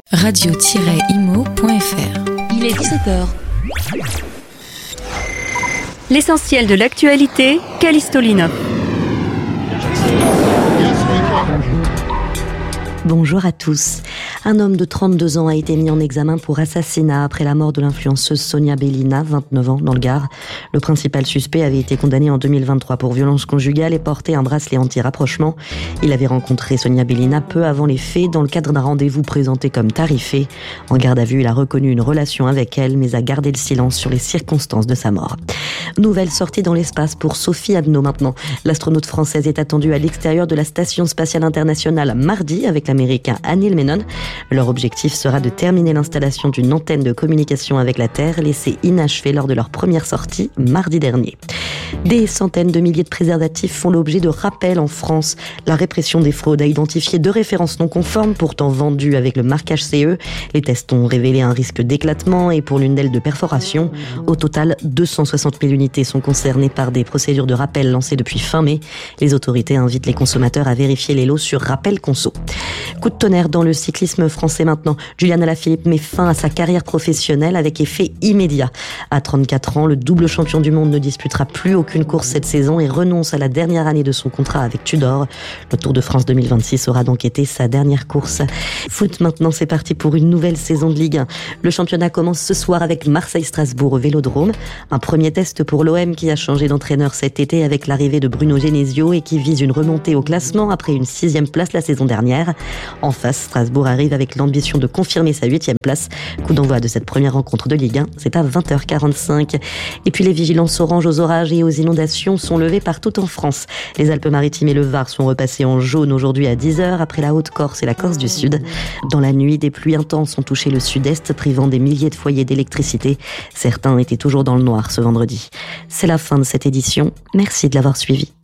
radio-imo.fr. Il est 17h. L'essentiel de l'actualité, Callisto Lino. Bonjour à tous. Un homme de 32 ans a été mis en examen pour assassinat après la mort de l'influenceuse Sonia Belina, 29 ans, dans le Gard. Le principal suspect avait été condamné en 2023 pour violence conjugale et portait un bracelet anti-rapprochement. Il avait rencontré Sonia Belina peu avant les faits dans le cadre d'un rendez-vous présenté comme tarifé. En garde à vue, il a reconnu une relation avec elle, mais a gardé le silence sur les circonstances de sa mort. Nouvelle sortie dans l'espace pour Sophie Adno maintenant. L'astronaute française est attendue à l'extérieur de la Station spatiale internationale mardi avec l'américain Anil Menon. Leur objectif sera de terminer l'installation d'une antenne de communication avec la Terre, laissée inachevée lors de leur première sortie mardi dernier. Des centaines de milliers de préservatifs font l'objet de rappels en France. La répression des fraudes a identifié 2 références non conformes, pourtant vendues avec le marquage CE. Les tests ont révélé un risque d'éclatement et pour l'une d'elles de perforation. Au total, 260 000 unités sont concernées par des procédures de rappel lancées depuis fin mai. Les autorités invitent les consommateurs à vérifier les lots sur Rappel Conso. Coup de tonnerre dans le cyclisme français maintenant. Julian Alaphilippe met fin à sa carrière professionnelle avec effet immédiat. À 34 ans, le double champion du monde ne disputera plus aucune course cette saison et renonce à la dernière année de son contrat avec Tudor. Le Tour de France 2026 aura donc été sa dernière course. Foot maintenant, c'est parti pour une nouvelle saison de Ligue 1. Le championnat commence ce soir avec Marseille-Strasbourg au Vélodrome. Un premier test pour l'OM qui a changé d'entraîneur cet été avec l'arrivée de Bruno Genesio et qui vise une remontée au classement après une 6e place la saison dernière. En face, Strasbourg arrive avec l'ambition de confirmer sa 8e place. Coup d'envoi de cette première rencontre de Ligue 1, c'est à 20h45. Et puis les vigilances orange aux orages et aux inondations sont levées partout en France. Les Alpes-Maritimes et le Var sont repassés en jaune aujourd'hui à 10h après la Haute-Corse et la Corse du Sud. Dans la nuit, des pluies intenses ont touché le sud-est, privant des milliers de foyers d'électricité. Certains étaient toujours dans le noir ce vendredi. C'est la fin de cette édition. Merci de l'avoir suivi.